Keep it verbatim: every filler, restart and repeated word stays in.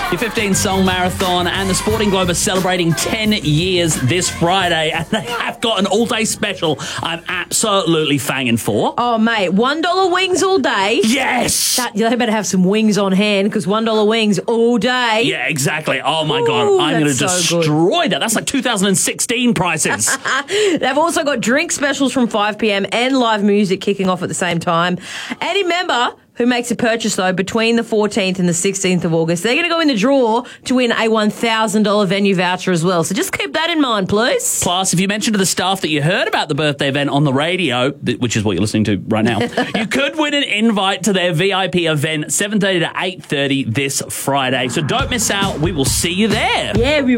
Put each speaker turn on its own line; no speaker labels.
Your fifteen song marathon and the Sporting Globe are celebrating ten years this Friday, and they have got an all-day special I'm absolutely fanging for.
Oh, mate, one dollar wings all day.
Yes!
That, they better have some wings on hand because one dollar wings all day.
Yeah, exactly. Oh, my
Ooh,
God. I'm going to
that's so
destroy that. That's like two thousand sixteen prices.
They've also got drink specials from five p.m. and live music kicking off at the same time. Any member who makes a purchase, though, between the fourteenth and the sixteenth of August, they're going to go in the draw to win a one thousand dollars venue voucher as well. So just keep that in mind, please.
Plus, if you mention to the staff that you heard about the birthday event on the radio, which is what you're listening to right now, you could win an invite to their V I P event, seven thirty to eight thirty this Friday. So don't miss out. We will see you there.
Yeah, we